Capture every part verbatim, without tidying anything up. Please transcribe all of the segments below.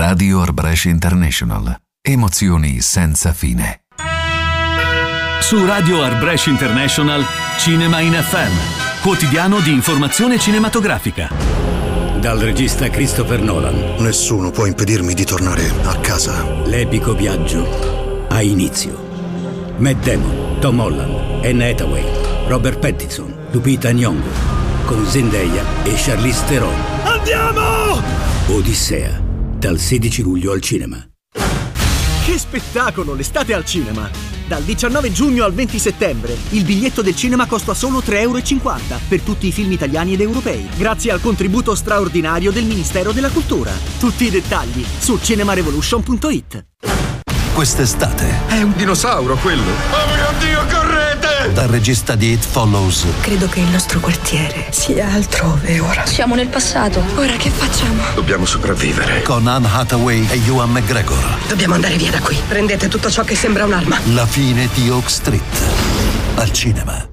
Radio Art Brescia International. Emozioni senza fine. Su Radio Art Brescia International, Cinema in F M, quotidiano di informazione cinematografica. Dal regista Christopher Nolan. Nessuno può impedirmi di tornare a casa. L'epico viaggio ha inizio. Matt Damon, Tom Holland, Anne Hathaway, Robert Pattinson, Lupita Nyong'o, con Zendaya e Charlize Theron. Andiamo! Odissea, dal sedici luglio al cinema. Che spettacolo, l'estate al cinema! Dal diciannove giugno al venti settembre il biglietto del cinema costa solo tre e cinquanta euro per tutti i film italiani ed europei, grazie al contributo straordinario del Ministero della Cultura. Tutti i dettagli su cinemarevolution punto it. Quest'estate È un dinosauro quello! Oh mio Dio, correte! Dal regista di It Follows. Credo che il nostro quartiere sia altrove ora. Siamo nel passato. Ora che facciamo? Dobbiamo sopravvivere. Con Anne Hathaway e Ewan McGregor. Dobbiamo andare via da qui. Prendete tutto ciò che sembra un'arma. La fine di Oak Street. Al cinema.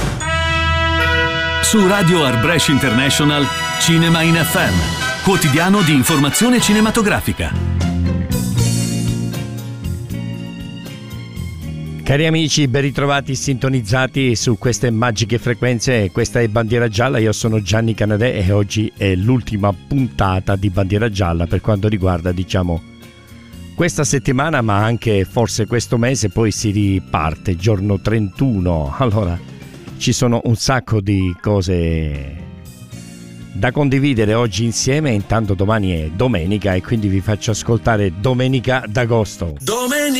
Su Radio Art Brescia International, Cinema in F M, quotidiano di informazione cinematografica. Cari amici, ben ritrovati sintonizzati su queste magiche frequenze. Questa è Bandiera Gialla, io sono Gianni Canadè e oggi è l'ultima puntata di Bandiera Gialla per quanto riguarda, diciamo, questa settimana, ma anche forse questo mese. Poi si riparte, giorno trentuno. Allora, ci sono un sacco di cose da condividere oggi insieme. Intanto domani è domenica e quindi vi faccio ascoltare Domenica d'Agosto. Domenica